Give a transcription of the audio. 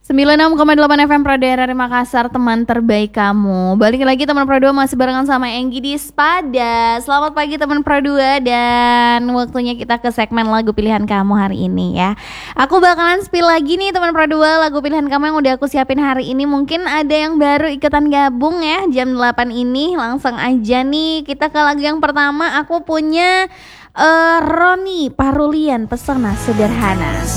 96,8 FM Pro Daerah Makassar, teman terbaik kamu. Balik lagi teman Pro 2, masih barengan sama Enggi di Spada. Selamat pagi teman Pro 2, dan waktunya kita ke segmen lagu pilihan kamu hari ini ya. Aku bakalan spill lagi nih teman Pro 2 lagu pilihan kamu yang udah aku siapin hari ini. Mungkin ada yang baru ikutan gabung ya jam 8 ini. Langsung aja nih kita ke lagu yang pertama. Aku punya Roni Parulian, Pesona Sederhana.